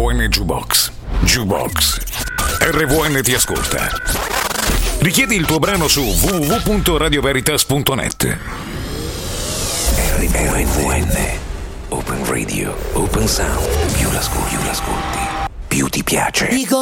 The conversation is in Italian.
RVN Jukebox. Jukebox. RVN ti ascolta. Richiedi il tuo brano su www.radioveritas.net. RVN. Open Radio, open sound. Più l'ascolti, più ti piace.